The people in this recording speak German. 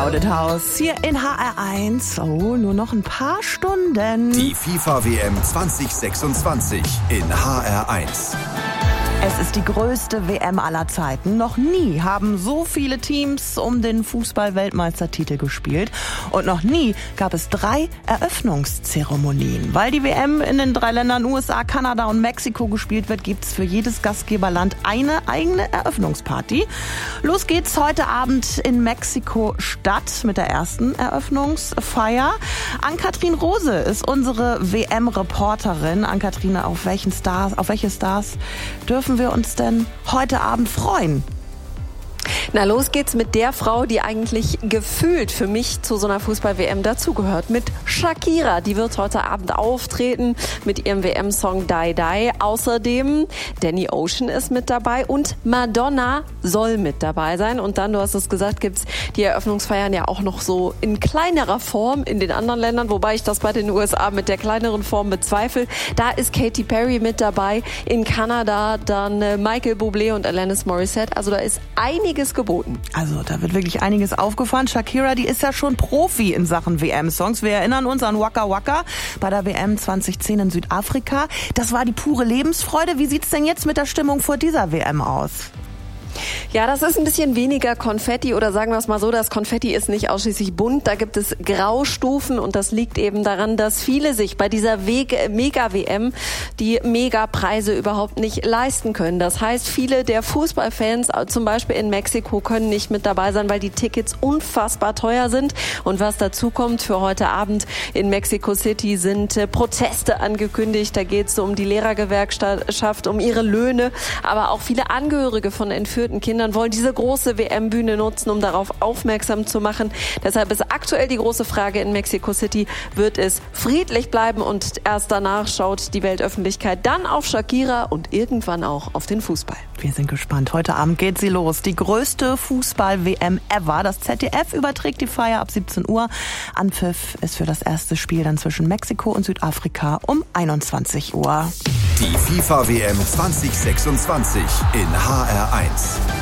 Crowded House hier in HR1. Oh, nur noch ein paar Stunden. Die FIFA-WM 2026 in HR1. Es ist die größte WM aller Zeiten. Noch nie haben so viele Teams um den Fußball-Weltmeistertitel gespielt. Und noch nie gab es 3 Eröffnungszeremonien. Weil die WM in den 3 Ländern USA, Kanada und Mexiko gespielt wird, gibt es für jedes Gastgeberland eine eigene Eröffnungsparty. Los geht's heute Abend in Mexiko-Stadt mit der ersten Eröffnungsfeier. Ann-Kathrin Rose ist unsere WM-Reporterin. Ann-Kathrin, auf welche Stars dürfen wir uns denn heute Abend freuen? Na, los geht's mit der Frau, die eigentlich gefühlt für mich zu so einer Fußball-WM dazugehört. Mit Shakira. Die wird heute Abend auftreten mit ihrem WM-Song Die Die. Außerdem Danny Ocean ist mit dabei und Madonna soll mit dabei sein. Und dann, du hast es gesagt, gibt's die Eröffnungsfeiern ja auch noch so in kleinerer Form in den anderen Ländern, wobei ich das bei den USA mit der kleineren Form bezweifle. Da ist Katy Perry mit dabei. In Kanada dann Michael Bublé und Alanis Morissette. Also da ist einiges geboten. Also da wird wirklich einiges aufgefahren. Shakira, die ist ja schon Profi in Sachen WM-Songs. Wir erinnern uns an Waka Waka bei der WM 2010 in Südafrika. Das war die pure Lebensfreude. Wie sieht's denn jetzt mit der Stimmung vor dieser WM aus? Ja, das ist ein bisschen weniger Konfetti, oder sagen wir es mal so, das Konfetti ist nicht ausschließlich bunt, da gibt es Graustufen und das liegt eben daran, dass viele sich bei dieser Mega-WM die Megapreise überhaupt nicht leisten können. Das heißt, viele der Fußballfans, zum Beispiel in Mexiko, können nicht mit dabei sein, weil die Tickets unfassbar teuer sind. Und was dazu kommt für heute Abend in Mexico City sind Proteste angekündigt. Da geht es um die Lehrergewerkschaft, um ihre Löhne, aber auch viele Angehörige von entführten Kindern wollen diese große WM-Bühne nutzen, um darauf aufmerksam zu machen. Deshalb ist aktuell die große Frage in Mexico City, wird es friedlich bleiben, und erst danach schaut die Weltöffentlichkeit dann auf Shakira und irgendwann auch auf den Fußball. Wir sind gespannt. Heute Abend geht sie los. Die größte Fußball-WM ever. Das ZDF überträgt die Feier ab 17 Uhr. Anpfiff ist für das erste Spiel dann zwischen Mexiko und Südafrika um 21 Uhr. Die FIFA-WM 2026 in HR1.